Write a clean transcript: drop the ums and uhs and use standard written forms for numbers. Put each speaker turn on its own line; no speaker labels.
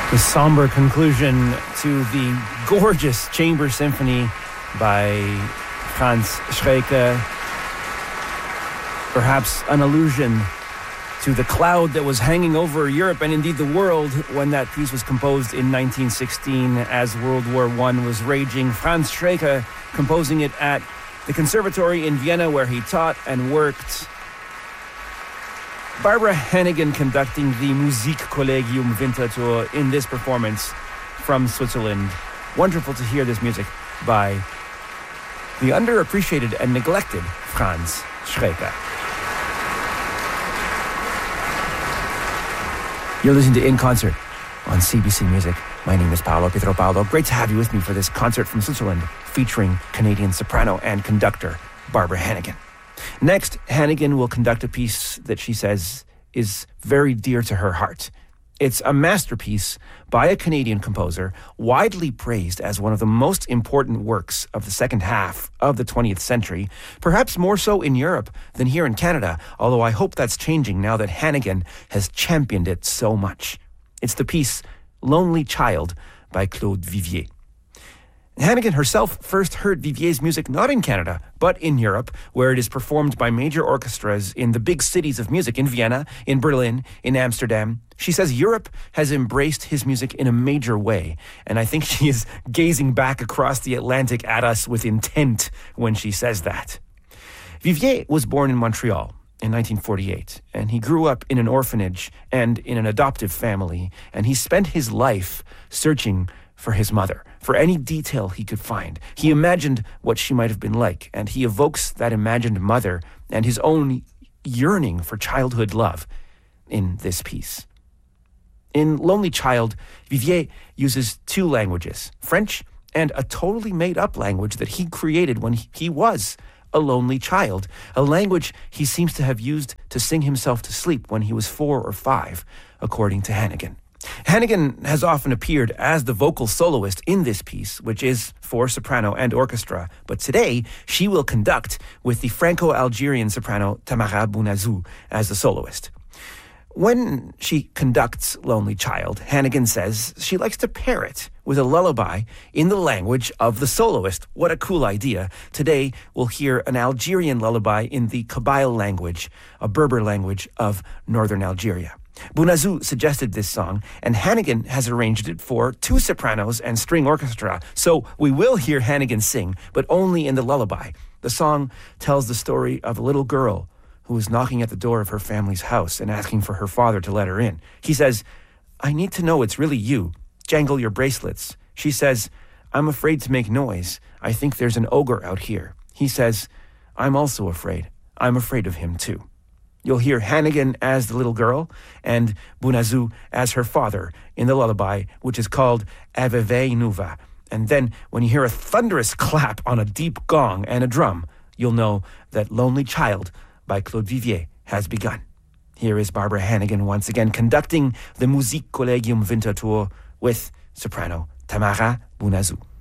The somber conclusion to the gorgeous chamber symphony by Franz Schreike. Perhaps an allusion to the cloud that was hanging over Europe and indeed the world when that piece was composed in 1916 as World War I was raging. Franz Schreike composing it at the Conservatory in Vienna where he taught and worked. Barbara Hannigan conducting the Musikkollegium Winterthur in this performance from Switzerland. Wonderful to hear this music by the underappreciated and neglected Franz Schreike. You're listening to In Concert on CBC Music. My name is Paolo Pietropaulo. Great to have you with me for this concert from Switzerland featuring Canadian soprano and conductor Barbara Hannigan. Next, Hannigan will conduct a piece that she says is very dear to her heart. It's a masterpiece by a Canadian composer, widely praised as one of the most important works of the second half of the 20th century, perhaps more so in Europe than here in Canada, although I hope that's changing now that Hannigan has championed it so much. It's the piece Lonely Child by Claude Vivier. Hannigan herself first heard Vivier's music not in Canada, but in Europe, where it is performed by major orchestras in the big cities of music, in Vienna, in Berlin, in Amsterdam. She says Europe has embraced his music in a major way, and I think she is gazing back across the Atlantic at us with intent when she says that. Vivier was born in Montreal in 1948, and he grew up in an orphanage and in an adoptive family, and he spent his life searching for his mother, for any detail he could find. He imagined what she might have been like, and he evokes that imagined mother and his own yearning for childhood love in this piece. In Lonely Child, Vivier uses two languages, French and a totally made-up language that he created when he was a lonely child, a language he seems to have used to sing himself to sleep when he was 4 or 5, according to Hannigan. Hannigan has often appeared as the vocal soloist in this piece, which is for soprano and orchestra, but today she will conduct with the Franco-Algerian soprano Tamara Bounazou as the soloist. When she conducts Lonely Child, Hannigan says she likes to pair it with a lullaby in the language of the soloist. What a cool idea. Today we'll hear an Algerian lullaby in the Kabyle language, a Berber language of northern Algeria. Bounazou suggested this song, and Hannigan has arranged it for 2 sopranos and string orchestra, so we will hear Hannigan sing, but only in the lullaby. The song tells the story of a little girl who was knocking at the door of her family's house and asking for her father to let her in. He says, "I need to know it's really you. Jangle your bracelets." She says, "I'm afraid to make noise. I think there's an ogre out here." He says, "I'm also afraid. I'm afraid of him too." You'll hear Hannigan as the little girl and Bounazou as her father in the lullaby, which is called Aveve Nuva. And then when you hear a thunderous clap on a deep gong and a drum, you'll know that Lonely Child by Claude Vivier has begun. Here is Barbara Hannigan once again conducting the Musikkollegium Winterthur with soprano Tamara Bounazou.